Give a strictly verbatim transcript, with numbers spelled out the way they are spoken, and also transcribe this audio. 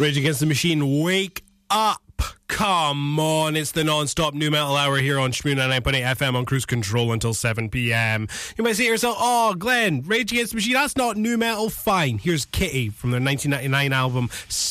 Rage Against the Machine, wake up. Come on, it's the non-stop new metal hour here on Shmoo ninety-nine point eight F M on Cruise Control until seven p.m. You might say to yourself, oh, Glenn, Rage Against the Machine, that's not new metal. Fine. Here's Kitty from their nineteen ninety-nine album